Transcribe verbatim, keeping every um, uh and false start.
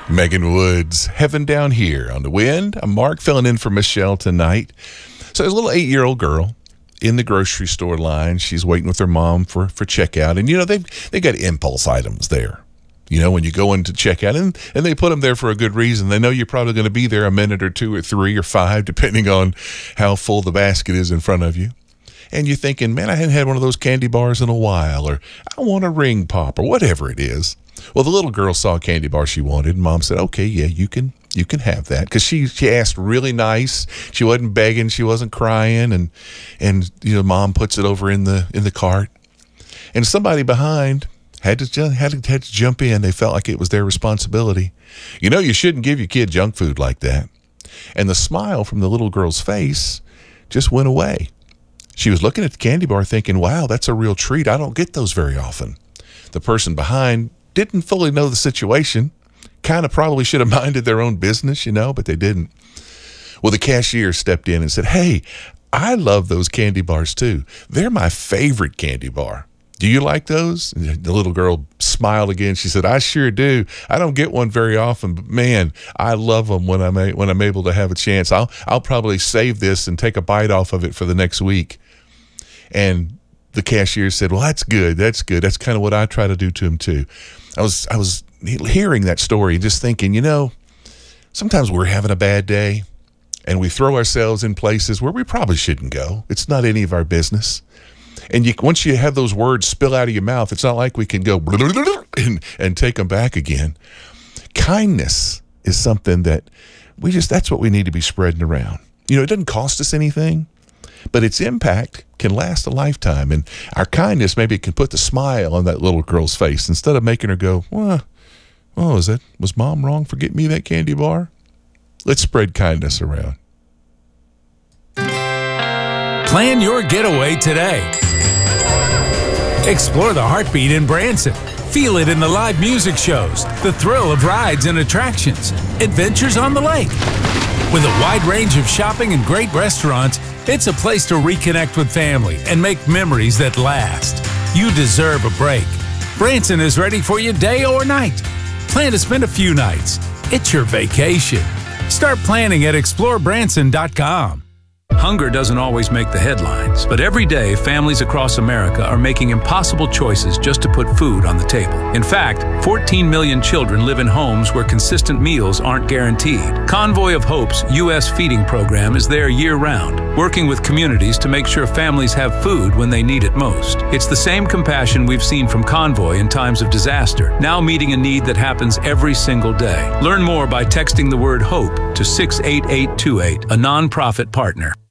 Megan Woods, Heaven Down Here on the Wind. I'm Mark, filling in for Michelle tonight. So there's a little eight-year-old girl in the grocery store line. She's waiting with her mom for, for checkout. And, you know, they've, they got impulse items there. You know, when you go into checkout, and, and they put them there for a good reason. They know you're probably going to be there a minute or two or three or five, depending on how full the basket is in front of you. And you're thinking, man, I hadn't had one of those candy bars in a while, or I want a ring pop, or whatever it is. Well, the little girl saw a candy bar she wanted, and Mom said, okay, yeah, you can you can have that. Because she, she asked really nice. She wasn't begging. She wasn't crying. And, and you know, Mom puts it over in the in the cart. And somebody behind had to, had to, had to jump in. They felt like it was their responsibility. You know, you shouldn't give your kid junk food like that. And the smile from the little girl's face just went away. She was looking at the candy bar thinking, wow, that's a real treat. I don't get those very often. The person behind didn't fully know the situation, kind of probably should have minded their own business, you know, but they didn't. Well, the cashier stepped in and said, hey, I love those candy bars too. They're my favorite candy bar. Do you like those? And the little girl smiled again. She said, I sure do. I don't get one very often, but man, I love them when I'm, a- when I'm able to have a chance. I'll, I'll probably save this and take a bite off of it for the next week. And the cashier said, well, that's good. That's good. That's kind of what I try to do to him too. I was I was hearing that story and just thinking, you know, sometimes we're having a bad day and we throw ourselves in places where we probably shouldn't go. It's not any of our business. And you, once you have those words spill out of your mouth, it's not like we can go and, and take them back again. Kindness is something that we just, that's what we need to be spreading around. You know, it doesn't cost us anything, but its impact can last a lifetime. And our kindness maybe can put the smile on that little girl's face instead of making her go, well, oh, is that, was Mom wrong for getting me that candy bar? Let's spread kindness around. Plan your getaway today. Explore the heartbeat in Branson. Feel it in the live music shows, the thrill of rides and attractions, adventures on the lake. With a wide range of shopping and great restaurants, it's a place to reconnect with family and make memories that last. You deserve a break. Branson is ready for you day or night. Plan to spend a few nights. It's your vacation. Start planning at explore branson dot com. Hunger doesn't always make the headlines, but every day families across America are making impossible choices just to put food on the table. In fact, fourteen million children live in homes where consistent meals aren't guaranteed. Convoy of Hope's U S feeding program is there year-round, working with communities to make sure families have food when they need it most. It's the same compassion we've seen from Convoy in times of disaster, now meeting a need that happens every single day. Learn more by texting the word HOPE to six eight eight two eight, a nonprofit partner.